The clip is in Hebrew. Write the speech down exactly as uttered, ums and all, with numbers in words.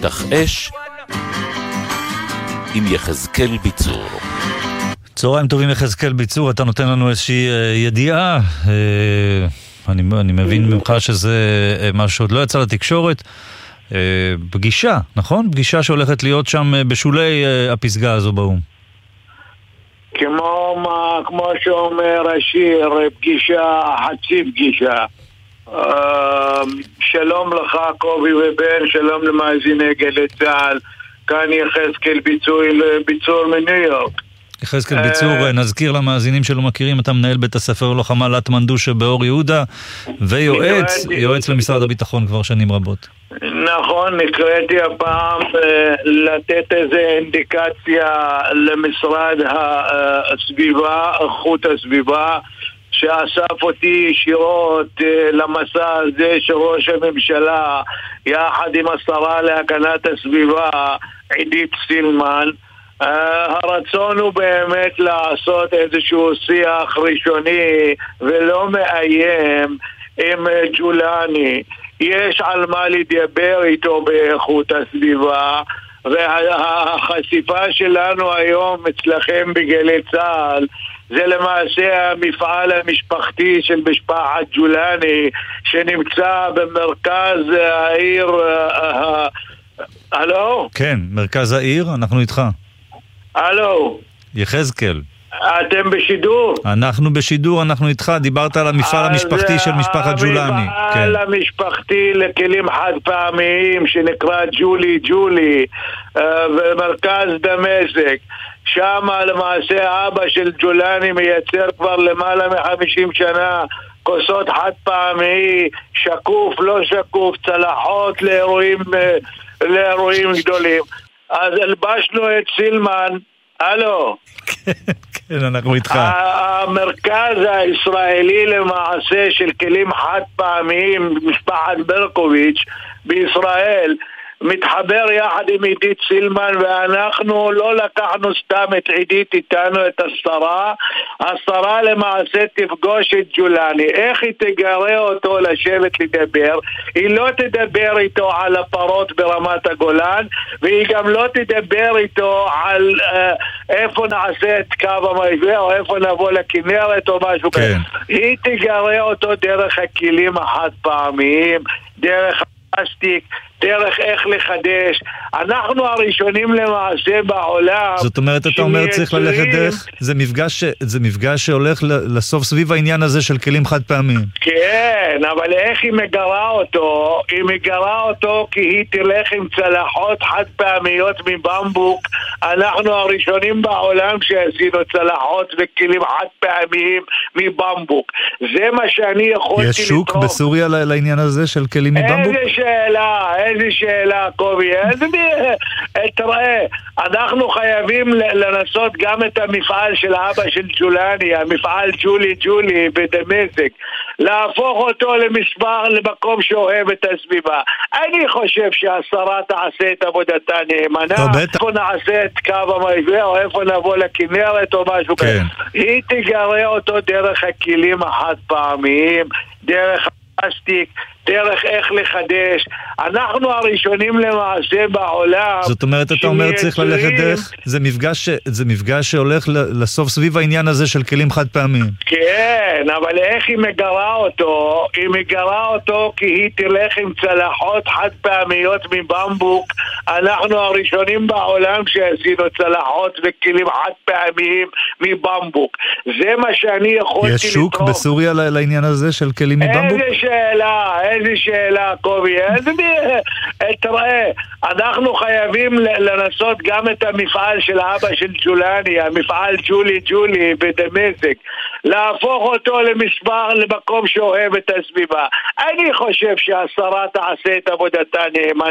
שטח אש עם יחזקאל ביצור. צהריים טובים, יחזקאל ביצור, אתה נותן לנו איזושהי ידיעה, אני, אני מבין ממך שזה משהו עוד לא יצא לתקשורת, פגישה, נכון? פגישה שהולכת להיות שם בשולי הפסגה הזו באום. כמו, מה, כמו שאומר השיר, פגישה, חצי פגישה. שלום לך קובי ובן, שלום למאזיני גלי צה"ל, כאן יחזקאל ביצור מניו יורק. יחזקאל ביצור, נזכיר למאזינים שלא מכירים, אתה מנהל בית הספר לוחמה לטמנדו שבאור יהודה, ויועץ, יועץ למשרד הביטחון כבר שנים רבות. נכון, נקראתי הפעם לתת איזו אינדיקציה למשרד הסביבה, איכות הסביבה, שאסף אותי ישירות למסע הזה של ראש הממשלה, יחד עם השרה להגנת הסביבה, עידית סילמן. Uh, הרצון הוא באמת לעשות איזשהו שיח ראשוני ולא מאיים עם ג'ולני. יש על מה לדבר איתו באיכות הסביבה, והחשיפה שלנו היום אצלכם בגלי צה"ל זה למעשה המפעל המשפחתי של משפחת ג'ולני שנמצא במרכז העיר. הלו? כן, מרכז העיר, אנחנו איתך. הלו. יחזקאל. אתם בשידור? אנחנו בשידור, אנחנו איתך. דיברת על המפעל המשפחתי של משפחת ג'ולני. המפעל המשפחתי לכלים חד פעמיים שנקרא ג'ולי ג'ולי במרכז דמשק. שם למעשה אבא של ג'ולני מייצר כבר למעלה מחמישים שנה כוסות חד פעמי, שקוף, לא שקוף, צלחות לאירועים, לאירועים גדולים. אז הלבשנו את סילמן. הלו. כן, אנחנו איתך. המרכז הישראלי למעשה של כלים חד פעמיים, משפחת ברקוביץ' בישראל, מתחבר יחד עם עידית סילמן, ואנחנו לא לקחנו סתם את עידית איתנו, את השרה. השרה למעשה תפגוש את ג'ולני. איך היא תגרה אותו לשבת לדבר? היא לא תדבר איתו על הפרות ברמת הגולן, והיא גם לא תדבר איתו על אה, איפה נעשה את קו המעבר, או איפה נבוא לכנרת או משהו כן. כזה. היא תגרה אותו דרך הכלים החד פעמיים, דרך פלסטיק, דרך איך לחדש. אנחנו הראשונים למעשה בעולם. זאת אומרת, אתה אומר צריך ללכת דרך, זה מפגש, זה מפגש שהולך לסוף סביב העניין הזה של כלים חד פעמיים. כן, אבל איך היא מגרה אותו? היא מגרה אותו כי היא תלך עם צלחות חד פעמיות מבמבוק. אנחנו הראשונים בעולם שעשינו צלחות וכלים חד פעמיים מבמבוק. זה מה שאני יכולתי לתרום. יש שוק בסוריה לעניין הזה של כלים מבמבוק? איזה שאלה, איזה שאלה, קובי. תראה, אנחנו חייבים לנסות גם את המפעל של אבא של ג'ולני, המפעל ג'ולי ג'ולי בדמשק, להפוך אותו למספר, למקום שאוהב את הסביבה. אני חושב שהשרה תעשה את עבודתה נאמנה. איפה נעשה את קו המעבר, או איפה נבוא לכנרת או משהו כזה. היא תגרה אותו דרך הכלים החד פעמיים, דרך פלסטיק, דרך איך לחדש. אנחנו הראשונים למעשה בעולם. זאת אומרת, אתה אומר צריך ללכת דרך, זה מפגש, זה מפגש שהולך לסוף סביב העניין הזה של כלים חד פעמיים. כן, אבל איך היא מגרה אותו? היא מגרה אותו כי היא תלך עם צלחות חד פעמיות מבמבוק. אנחנו הראשונים בעולם שעשינו צלחות וכלים חד פעמיים מבמבוק. זה מה שאני יכולתי לתרום. יש שוק בסוריה לעניין הזה של כלים מבמבוק? איזה שאלה, איזה שאלה, קובי. איזה... תראה, אנחנו חייבים לנסות גם את המפעל של אבא של ג'ולני, המפעל ג'ולי ג'ולי בדמשק, להפוך אותו למספר, למקום שאוהב את הסביבה. אני חושב שהשרה תעשה את עבודתה נאמנה.